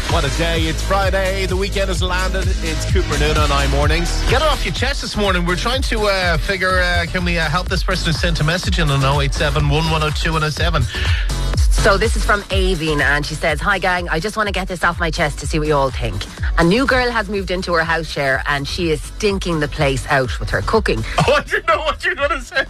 What a day. It's Friday. The weekend has landed. It's Cooper Noon on iMornings. Get it off your chest this morning. We're trying to figure, can we help this person who sent a message in on 087 1102 107? So this is from Aveen, and she says, "Hi gang, I just want to get this off my chest to see what you all think. A new girl has moved into her house share and she is stinking the place out with her cooking." Oh, I didn't know what you're going to say.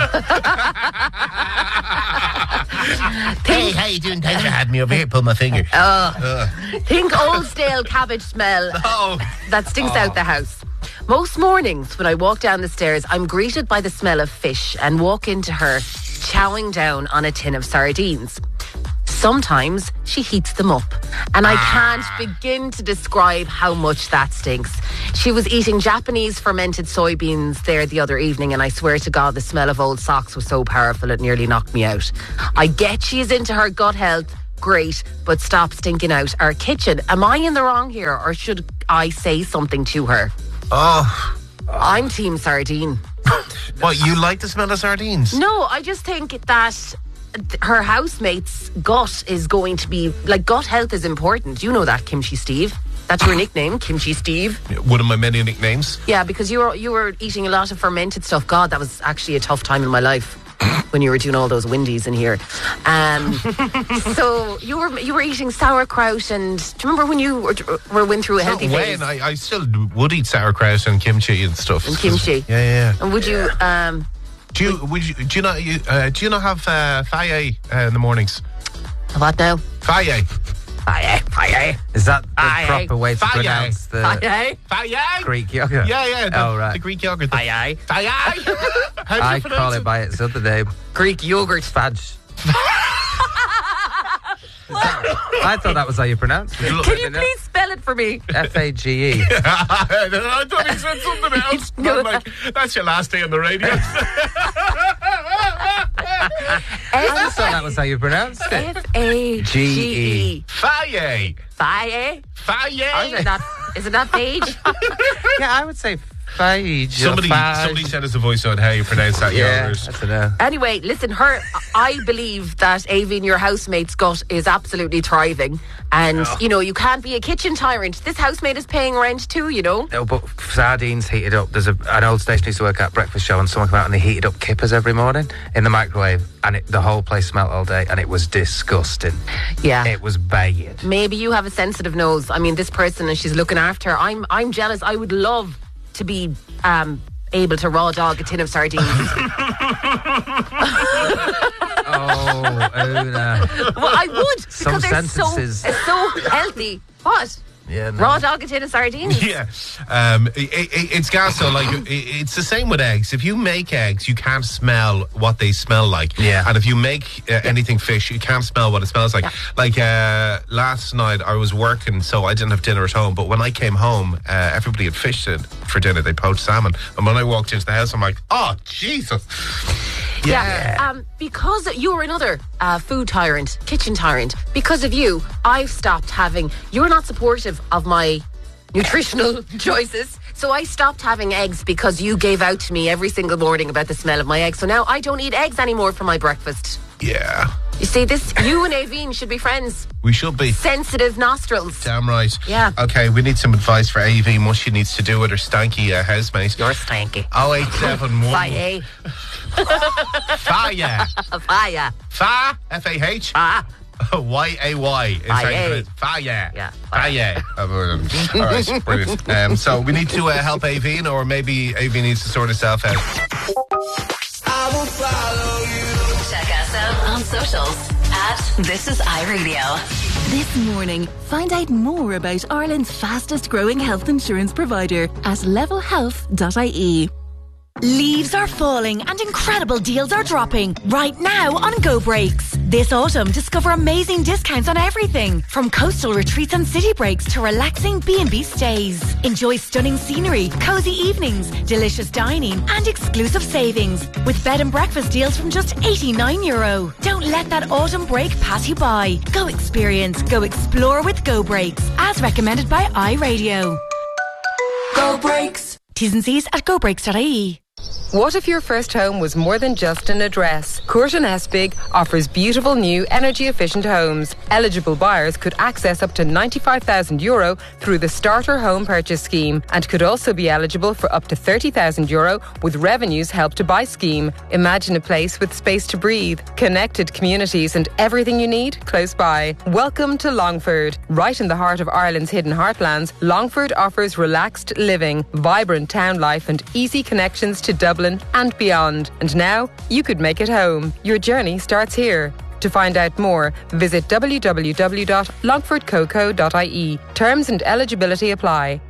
Hey, how you doing? Thanks for having me over here. Pull my finger. Think old stale cabbage smell that stinks out the house. Most mornings when I walk down the stairs, I'm greeted by the smell of fish and walk into her chowing down on a tin of sardines. Sometimes she heats them up, and I can't begin to describe how much that stinks. She was eating Japanese fermented soybeans there the other evening, and I swear to God, the smell of old socks was so powerful it nearly knocked me out. I get she's into her gut health, great, but stop stinking out our kitchen. Am I in the wrong here, or should I say something to her? I'm team sardine. What, you like the smell of sardines? No, I just think that her housemate's gut is going to be, like, gut health is important. You know that, Kimchi Steve. That's your nickname, Kimchi Steve. One of my many nicknames. Yeah, because you were eating a lot of fermented stuff. God, that was actually a tough time in my life when you were doing all those windies in here. So you were eating sauerkraut, and do you remember when you went through a healthy phase? I still would eat sauerkraut and kimchi and stuff. And kimchi. Yeah. And would you? Do you not have faye in the mornings? What now? Faye. Faye. Is that the proper way to pronounce the Faye? Greek yogurt? Yeah. The Greek yogurt. Faye. I call it by its other name. Greek yogurt. Fudge. I thought that was how you pronounced it. Can you please spell it for me? Fage. I thought he said something else. I'm like, that's your last day on the radio. I thought that was how you pronounced it. Fage. Faye. Faye. Is it not Fage? Yeah, I would say Fage. Somebody sent us a voice on how you pronounce that. Yeah, that's enough. Anyway, listen, I believe that Aveen, your housemate's gut is absolutely thriving. And, you can't be a kitchen tyrant. This housemate is paying rent too, No, but sardines heated up. There's an old station I used to work at, breakfast show, and someone came out and they heated up kippers every morning in the microwave, and the whole place smelled all day, and it was disgusting. Yeah. It was bad. Maybe you have a sensitive nose. I mean, this person, and she's looking after her. I'm jealous. I would love to be able to raw dog a tin of sardines. Una. Well, I would, because sentences. it's so healthy. What? Yeah, no. Raw dog a tin of sardines? Yeah. It's gas, so it's the same with eggs. If you make eggs, you can't smell what they smell like. Yeah. And if you make anything fish, you can't smell what it smells like. Yeah. Like last night I was working, so I didn't have dinner at home, but when I came home, everybody had fish for dinner. They poached salmon. And when I walked into the house, I'm like, oh, Jesus. Yeah. Because you're another food tyrant, kitchen tyrant, because of you, I've stopped having... You're not supportive of my nutritional choices, so I stopped having eggs because you gave out to me every single morning about the smell of my eggs. So now I don't eat eggs anymore for my breakfast. Yeah. You see, you and Aveen should be friends. We should be. Sensitive nostrils. Damn right. Yeah. Okay, we need some advice for Aveen, what she needs to do with her stanky housemate. You're stanky. 0871. Faye. Fire. Fire. Fa. F-A-H. Y-A-Y. Fire. Fire. Yeah. Fire. All right, brilliant. So we need to help Aveen, or maybe Aveen needs to sort herself out. I will follow you. Check us out on socials at This Is iRadio. This morning, find out more about Ireland's fastest growing health insurance provider at levelhealth.ie. Leaves are falling and incredible deals are dropping right now on Go Breaks. This autumn, discover amazing discounts on everything from coastal retreats and city breaks to relaxing B&B stays. Enjoy stunning scenery, cozy evenings, delicious dining and exclusive savings with bed and breakfast deals from just €89. Don't let that autumn break pass you by. Go experience, go explore with Go Breaks, as recommended by iRadio. Go Breaks. T's and C's at gobreaks.ie. What if your first home was more than just an address? Courtin Hespig offers beautiful new energy-efficient homes. Eligible buyers could access up to €95,000 through the Starter Home Purchase Scheme and could also be eligible for up to €30,000 with Revenue's Help to Buy scheme. Imagine a place with space to breathe, connected communities and everything you need close by. Welcome to Longford. Right in the heart of Ireland's hidden heartlands, Longford offers relaxed living, vibrant town life and easy connections to Dublin and beyond. And now, you could make it home. Your journey starts here. To find out more, visit www.longfordcoco.ie. Terms and eligibility apply.